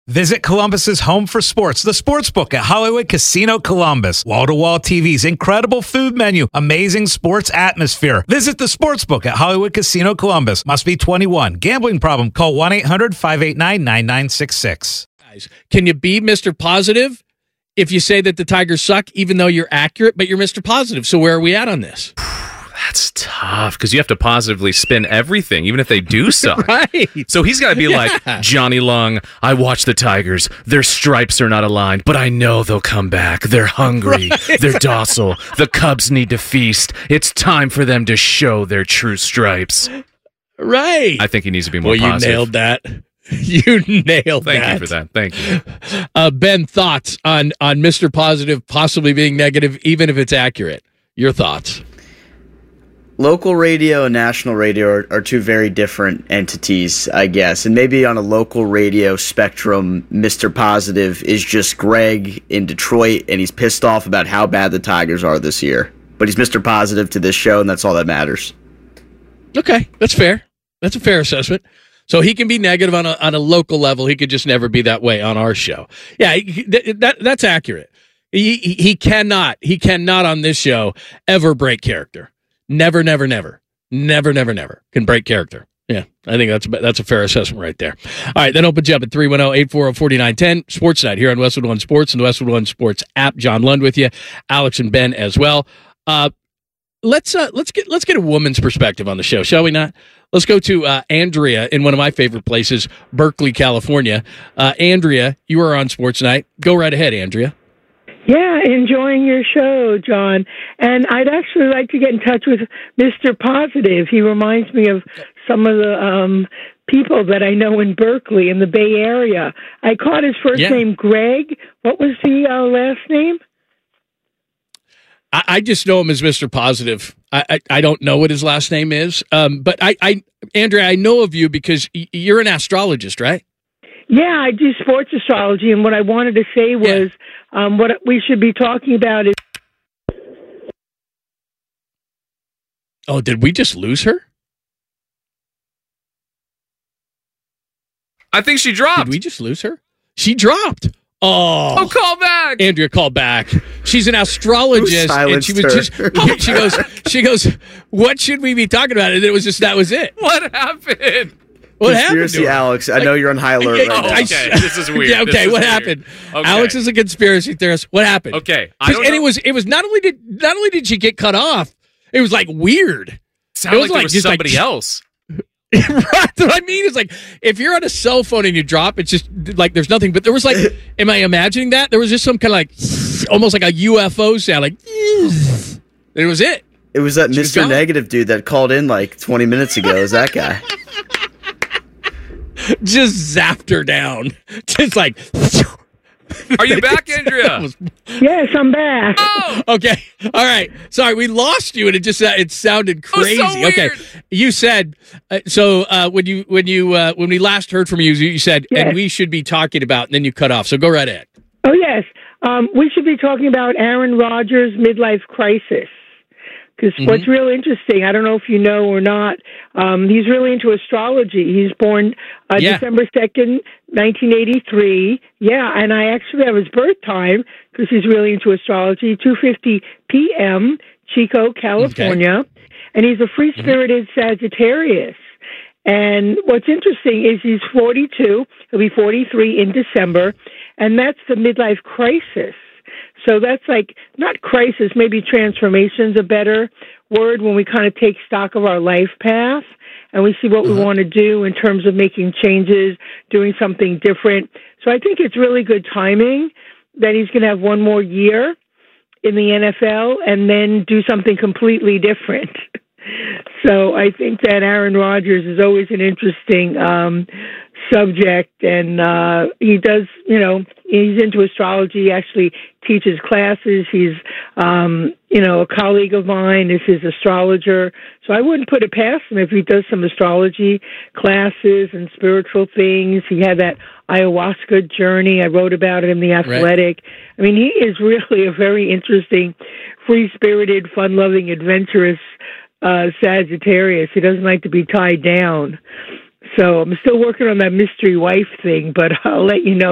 Visit Columbus's home for sports, the Sportsbook at Hollywood Casino Columbus. Wall-to-wall TVs, incredible food menu, amazing sports atmosphere. Visit the Sportsbook at Hollywood Casino Columbus. Must be 21. Gambling problem? Call 1-800-589-9966. Can you be Mr. Positive if you say that the Tigers suck, even though you're accurate, but you're Mr. Positive? So where are we at on this? That's tough because you have to positively spin everything, even if they do suck. Right. So he's got to be like, Johnny Lung, I watch the Tigers. Their stripes are not aligned, but I know they'll come back. They're hungry. Right. They're docile. The Cubs need to feast. It's time for them to show their true stripes. Right. I think he needs to be more positive. You nailed that. You nailed that. Thank you for that. Thank you. Ben, thoughts on Mr. Positive possibly being negative, even if it's accurate? Your thoughts? Local radio and national radio are two very different entities, I guess. And maybe on a local radio spectrum, Mr. Positive is just Greg in Detroit, and he's pissed off about how bad the Tigers are this year. But he's Mr. Positive to this show, and that's all that matters. Okay, that's fair. That's a fair assessment. So he can be negative on a local level. He could just never be that way on our show. Yeah, that's accurate. He cannot on this show ever break character. Never can break character. Yeah, I think that's a fair assessment right there. All right, that opens you up at 310-840-4910. Sports Night here on Westwood One Sports and the Westwood One Sports app. John Lund with you, Alex and Ben as well. Let's get a woman's perspective on the show, shall we not? Let's go to Andrea in one of my favorite places, Berkeley, California. Andrea, you are on Sports Night. Go right ahead, Andrea. Yeah, enjoying your show, John. And I'd actually like to get in touch with Mr. Positive. He reminds me of some of the people that I know in Berkeley, in the Bay Area. I caught his first name, Greg. What was the last name? I just know him as Mr. Positive. I don't know what his last name is. But Andrea, I know of you because you're an astrologist, right? Yeah, I do sports astrology, and what I wanted to say was what we should be talking about is... Oh, did we just lose her? I think she dropped. Did we just lose her? She dropped. Oh, call back. Andrea, call back. She's an astrologist, and she was she goes, what should we be talking about? And it was just, that was it. What happened? What happened? Conspiracy, Alex. I know you're on high alert right now. Okay, this is weird. Yeah, okay, what happened? Okay. Alex is a conspiracy theorist. What happened? Okay, and it was not only did she get cut off, it was like weird. Sounded like there was somebody else. Right. What I mean is, like, if you're on a cell phone and you drop, it's just like there's nothing. But there was like, am I imagining that? There was just some kind of like, almost like a UFO sound, like, and it was it. It was that Mr. Negative dude that called in like 20 minutes ago. Is that guy? Just zapped her down. Just like. Are you back, Andrea? Yes, I'm back. Oh! Okay. All right. Sorry, we lost you, and it sounded crazy. So weird. Okay. You said when we last heard from you, you said, yes, and we should be talking about, and then you cut off. So go right ahead. Oh yes, we should be talking about Aaron Rodgers' midlife crisis. Because what's real interesting, I don't know if you know or not, he's really into astrology. He's born December 2nd, 1983. Yeah, and I actually have his birth time, because he's really into astrology, 2:50 p.m., Chico, California. Okay. And he's a free-spirited Sagittarius. And what's interesting is he's 42. He'll be 43 in December. And that's the midlife crisis. So that's like, not crisis, maybe transformation's a better word, when we kind of take stock of our life path and we see what we want to do in terms of making changes, doing something different. So I think it's really good timing that he's going to have one more year in the NFL and then do something completely different. So I think that Aaron Rodgers is always an interesting subject, and he does, he's into astrology. He actually teaches classes. He's, a colleague of mine is his astrologer. So I wouldn't put it past him if he does some astrology classes and spiritual things. He had that ayahuasca journey. I wrote about it in The Athletic. Right. I mean, he is really a very interesting, free-spirited, fun-loving, adventurous Sagittarius. He doesn't like to be tied down. So I'm still working on that mystery wife thing, but I'll let you know